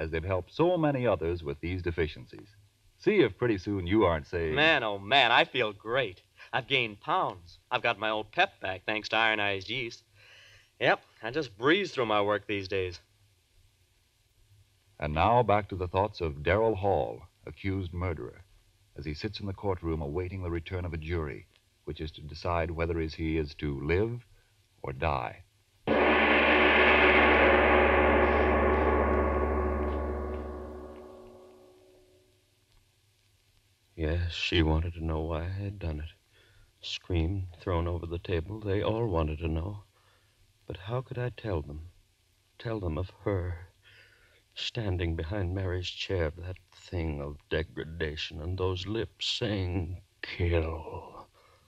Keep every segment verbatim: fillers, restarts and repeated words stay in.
as they've helped so many others with these deficiencies. See if pretty soon you aren't saying, Man, oh man, I feel great. I've gained pounds. I've got my old pep back thanks to ironized yeast. Yep, I just breeze through my work these days. And now back to the thoughts of Darrell Hall, accused murderer, as he sits in the courtroom awaiting the return of a jury, which is to decide whether he is to live or die. Yes, she wanted to know why I had done it. Screamed, thrown over the table. They all wanted to know. But how could I tell them? Tell them of her, standing behind Mary's chair, that thing of degradation, and those lips saying, kill.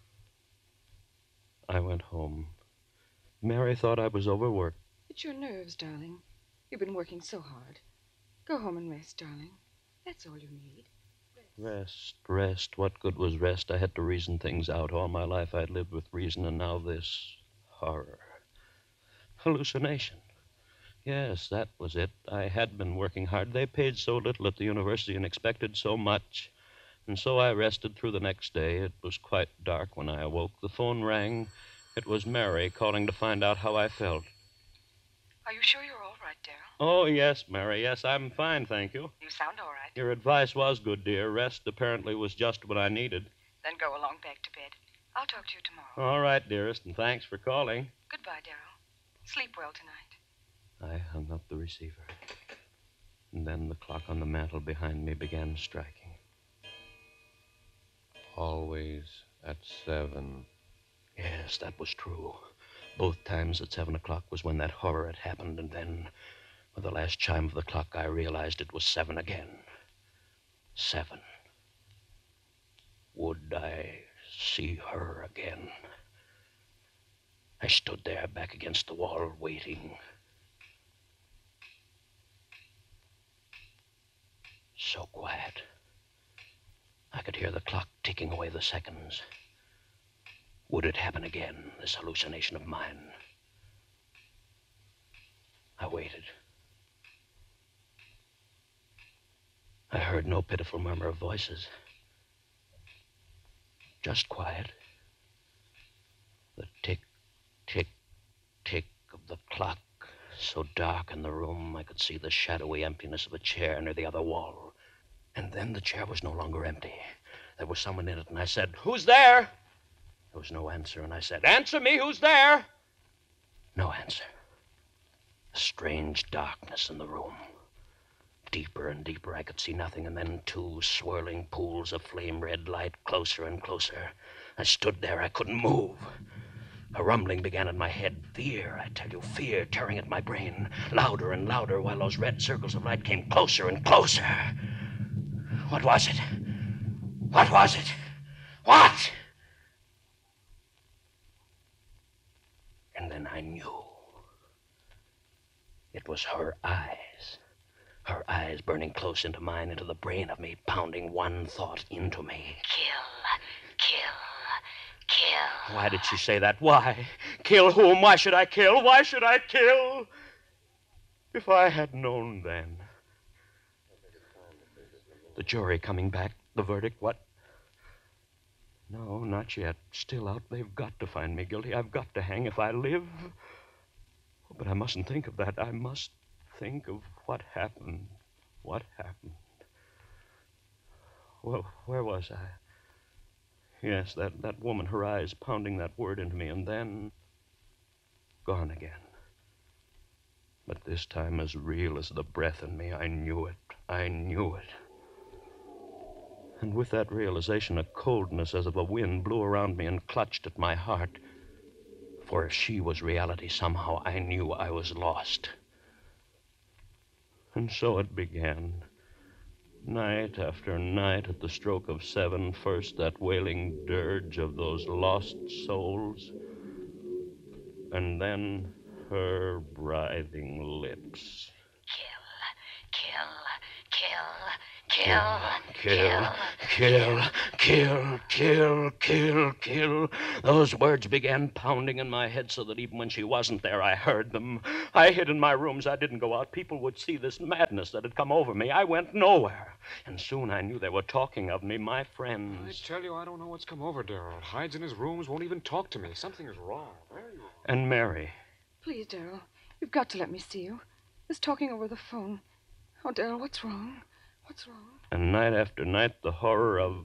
I went home. Mary thought I was overworked. It's your nerves, darling. You've been working so hard. Go home and rest, darling. That's all you need. Rest, rest. What good was rest? I had to reason things out. All my life I'd lived with reason, and now this horror. Hallucination. Yes, that was it. I had been working hard. They paid so little at the university and expected so much. And so I rested through the next day. It was quite dark when I awoke. The phone rang. It was Mary calling to find out how I felt. Are you sure you're all right, Darrell? Oh, yes, Mary. Yes, I'm fine, thank you. You sound all right. Your advice was good, dear. Rest apparently was just what I needed. Then go along back to bed. I'll talk to you tomorrow. All right, dearest, and thanks for calling. Goodbye, Darrell. Sleep well tonight. I hung up the receiver. And then the clock on the mantel behind me began striking. Always at seven. Yes, that was true. Both times at seven o'clock was when that horror had happened, and then, with the last chime of the clock, I realized it was seven again. Seven. Would I see her again? I stood there back against the wall, waiting. So quiet. I could hear the clock ticking away the seconds. Would it happen again, this hallucination of mine? I waited. I heard no pitiful murmur of voices. Just quiet. The tick, tick, tick of the clock, so dark in the room I could see the shadowy emptiness of a chair near the other wall. And then the chair was no longer empty. There was someone in it, and I said, "Who's there?" There was no answer, and I said, "Answer me, who's there?" No answer. A strange darkness in the room. Deeper and deeper, I could see nothing, and then two swirling pools of flame-red light, closer and closer. I stood there. I couldn't move. A rumbling began in my head. Fear, I tell you, fear tearing at my brain. Louder and louder, while those red circles of light came closer and closer. What was it? What was it? What? And then I knew. It was her eyes. Her eyes burning close into mine, into the brain of me, pounding one thought into me. Kill. Kill. Kill. Why did she say that? Why? Kill whom? Why should I kill? Why should I kill? If I had known then. The jury coming back, the verdict, what? No, not yet. Still out. They've got to find me guilty. I've got to hang if I live. Oh, but I mustn't think of that. I must think of what happened. What happened? Well, where was I? Yes, that, that woman, her eyes pounding that word into me, and then gone again. But this time as real as the breath in me. I knew it. I knew it. And with that realization, a coldness as of a wind blew around me and clutched at my heart. For if she was reality, somehow I knew I was lost. And so it began. Night after night at the stroke of seven, first that wailing dirge of those lost souls, and then her writhing lips. Kill. Kill. Kill. Kill, kill, kill, kill, kill, kill, kill. Those words began pounding in my head so that even when she wasn't there, I heard them. I hid in my rooms. I didn't go out. People would see this madness that had come over me. I went nowhere. And soon I knew they were talking of me, my friends. I tell you, I don't know what's come over Daryl. Hides in his rooms, won't even talk to me. Something is wrong. Very wrong. And Mary. Please, Daryl, you've got to let me see you. This talking over the phone. Oh, Daryl, what's wrong? What's wrong? And night after night, the horror of...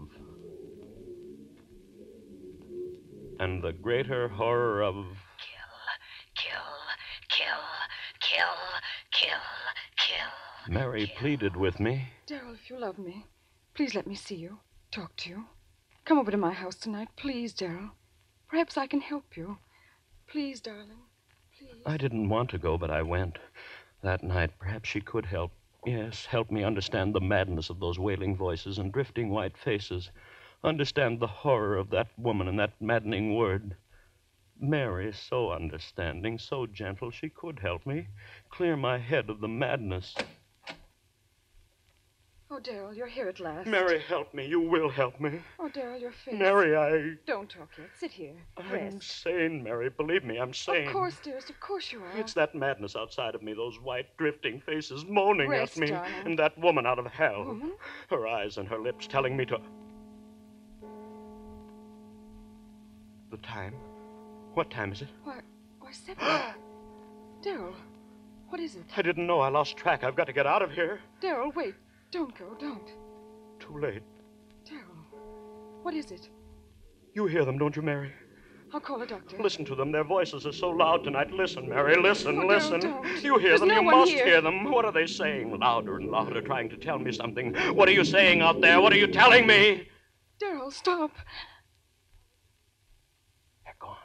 And the greater horror of... Kill, kill, kill, kill, kill. Mary pleaded with me. Daryl, if you love me, please let me see you, talk to you. Come over to my house tonight, please, Daryl. Perhaps I can help you. Please, darling, please. I didn't want to go, but I went. That night, perhaps she could help. Yes, help me understand the madness of those wailing voices and drifting white faces. Understand the horror of that woman and that maddening word. Mary, so understanding, so gentle, she could help me. Clear my head of the madness. Oh, Daryl, you're here at last. Mary, help me. You will help me. Oh, Daryl, your face. Mary, I... Don't talk yet. Sit here. I'm Rest. sane, Mary. Believe me, I'm sane. Of course, dearest. Of course you are. It's that madness outside of me, those white, drifting faces moaning Rest, at me. darling. And that woman out of hell. Woman? Her eyes and her lips telling me to... The time? What time is it? Why, why, seven. Daryl, what is it? I didn't know. I lost track. I've got to get out of here. Daryl, wait. Don't go. Don't. Too late. Daryl, what is it? You hear them, don't you, Mary? I'll call a doctor. Listen to them. Their voices are so loud tonight. Listen, Mary. Listen, Oh, Daryl, listen. don't. You hear There's them. no you one must here. hear them. What are they saying? Louder and louder, trying to tell me something. What are you saying out there? What are you telling me? Daryl, stop. They're gone.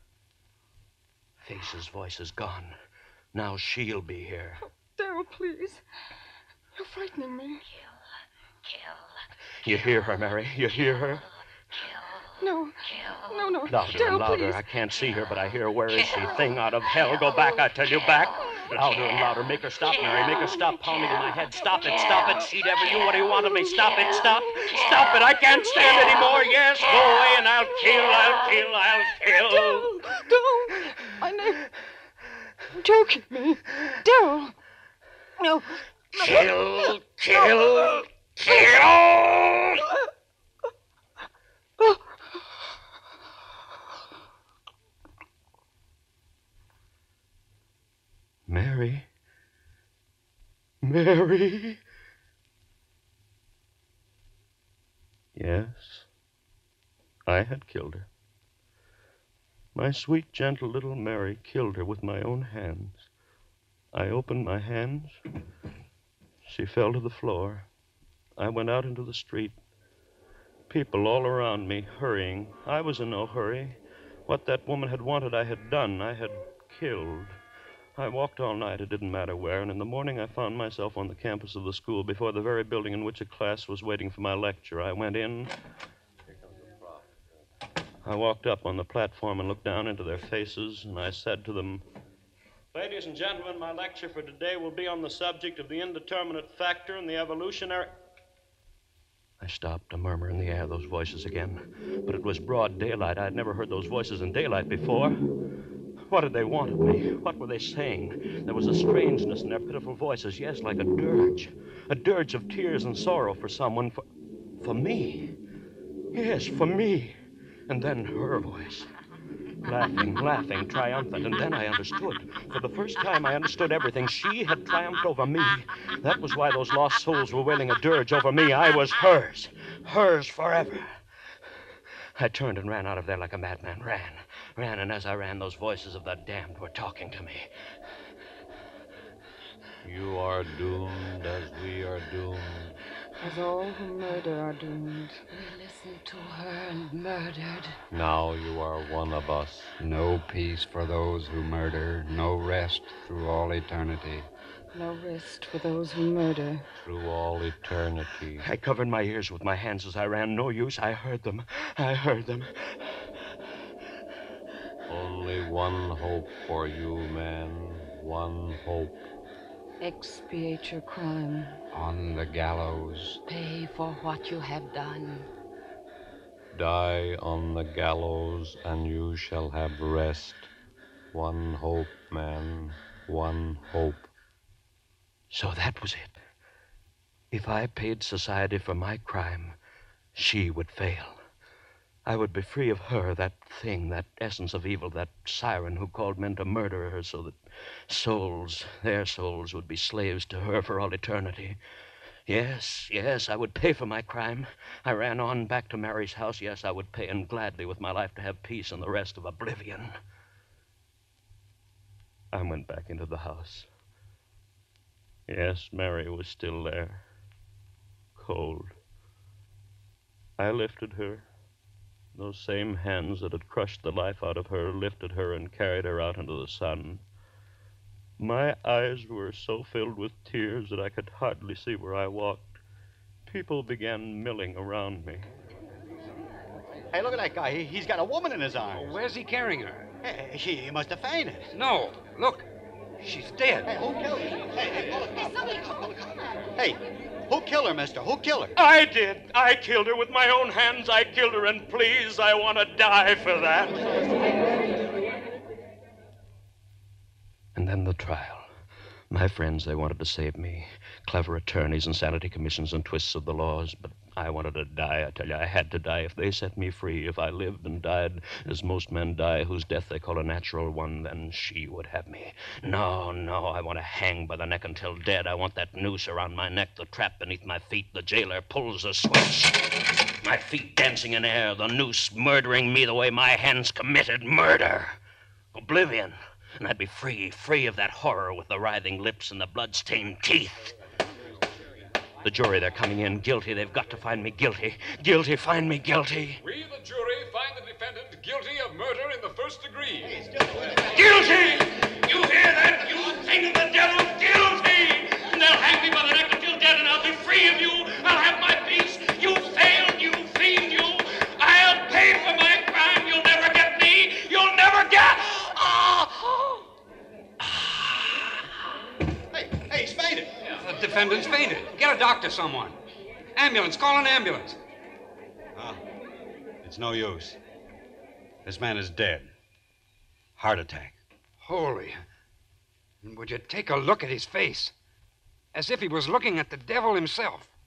Faces, voices gone. Now she'll be here. Daryl, please. You're frightening me. Kill, You hear her, Mary? You hear her? No. No, no. Louder Daryl, and louder. please. I can't see her, but I hear her. Where is she? Thing out of hell. Go back, I tell you, back. Louder and louder. Make her stop, Mary. Make her stop pounding in my head. Stop it, stop it. She never you. What do you want of me? Stop it, stop. Stop it. I can't stand anymore. Yes, go away and I'll kill, I'll kill, I'll kill. Daryl, don't. I know. Joking me. Daryl. No. Kill, kill, kill. Mary. Mary. Yes, I had killed her. My sweet, gentle little Mary killed her with my own hands. I opened my hands. She fell to the floor. I went out into the street. People all around me, hurrying. I was in no hurry. What that woman had wanted, I had done. I had killed. I walked all night, it didn't matter where, and in the morning I found myself on the campus of the school before the very building in which a class was waiting for my lecture. I went in. I walked up on the platform and looked down into their faces, and I said to them, "Ladies and gentlemen, my lecture for today will be on the subject of the indeterminate factor in the evolutionary..." I stopped, a murmur in the air, those voices again. But it was broad daylight. I had never heard those voices in daylight before. What did they want of me? What were they saying? There was a strangeness in their pitiful voices, yes, like a dirge. A dirge of tears and sorrow for someone, for... for me. Yes, for me. And then her voice. Laughing, laughing, triumphant. And then I understood. For the first time, I understood everything. She had triumphed over me. That was why those lost souls were wailing a dirge over me. I was hers. Hers forever. I turned and ran out of there like a madman. Ran. Ran, and as I ran, those voices of the damned were talking to me. You are doomed as we are doomed. As all who murder are doomed. We listened to her and murdered. Now you are one of us. No peace for those who murder, no rest through all eternity. No rest for those who murder. Through all eternity. I covered my ears with my hands as I ran. No use. I heard them. I heard them. Only one hope for you, man. One hope. Expiate your crime. On the gallows. Pay for what you have done. Die on the gallows, and you shall have rest. One hope, man, one hope. So that was it. If I paid society for my crime, she would fail. I would be free of her, that thing, that essence of evil, that siren who called men to murder her so that souls, their souls, would be slaves to her for all eternity. Yes, yes, I would pay for my crime. I ran on back to Mary's house. Yes, I would pay, and gladly with my life to have peace and the rest of oblivion. I went back into the house. Yes, Mary was still there. Cold. I lifted her. Those same hands that had crushed the life out of her lifted her and carried her out into the sun. My eyes were so filled with tears that I could hardly see where I walked. People began milling around me. Hey, look at that guy. He, he's got a woman in his arms. Where's he carrying her? Hey, she he must have fainted. No, look. She's dead. Hey, who killed her? Hey, hey, pull it, pull it, pull it. Hey, who killed her, mister? Who killed her? I did. I killed her with my own hands. I killed her, and please, I want to die for that. And then the trial. My friends, they wanted to save me. Clever attorneys, insanity commissions, and twists of the laws. But I wanted to die. I tell you, I had to die. If they set me free, if I lived and died as most men die, whose death they call a natural one, then she would have me. No, no, I want to hang by the neck until dead. I want that noose around my neck, the trap beneath my feet. The jailer pulls the switch. My feet dancing in air, the noose murdering me the way my hands committed murder. Oblivion. And I'd be free, free of that horror with the writhing lips and the blood-stained teeth. The jury, they're coming in. Guilty. They've got to find me guilty. Guilty. Find me guilty. We, the jury, find the defendant guilty of murder in the first degree. Guilty! You hear that? You thing of the devil, guilty! And they'll hang me by the neck until dead, and I'll be free of you. I'll have my peace. You failed, you fiend, you. I'll pay for my crime. You'll never get me. You'll never get... Oh! Hey, hey, he's fainted. The defendant's fainted. Get a doctor, someone. Ambulance. Call an ambulance. Ah, it's no use. This man is dead. Heart attack. Holy. And would you take a look at his face? As if he was looking at the devil himself.